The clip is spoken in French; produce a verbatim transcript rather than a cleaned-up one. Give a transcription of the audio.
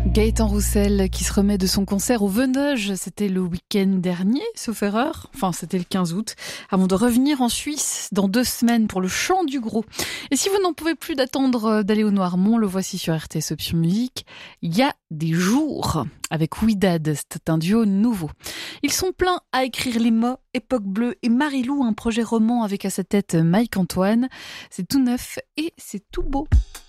Gaëtan Roussel qui se remet de son concert au Venoge, c'était le week-end dernier, sauf erreur, enfin c'était le quinze août, avant de revenir en Suisse dans deux semaines pour le Chant du Gros. Et si vous n'en pouvez plus d'attendre d'aller au Noirmont, le voici sur R T S Option Musique, il y a des jours avec Ouidad, c'est un duo nouveau. Ils sont pleins à écrire les mots, Époque Bleue et Marilou, un projet roman avec à sa tête Mike Antoine. C'est tout neuf et c'est tout beau.